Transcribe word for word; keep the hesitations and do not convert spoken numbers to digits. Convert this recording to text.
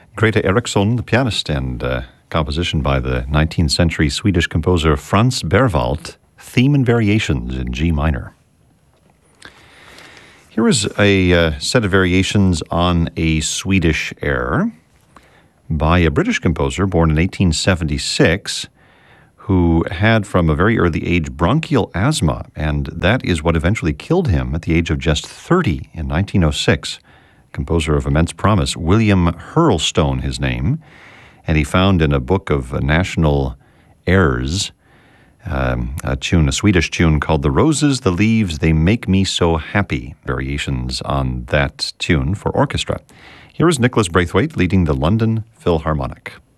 Greta Eriksson, the pianist, and uh, composition by the nineteenth century Swedish composer Franz Berwald, Theme and Variations in G minor. Here is a uh, set of variations on a Swedish air by a British composer born in eighteen seventy-six, who had from a very early age bronchial asthma, and that is what eventually killed him at the age of just thirty in nineteen oh six. Composer of immense promise, William Hurlstone, his name, and he found in a book of national airs um, a tune, a Swedish tune called "The Roses, the Leaves, They Make Me So Happy." Variations on that tune for orchestra. Here is Nicholas Braithwaite leading the London Philharmonic.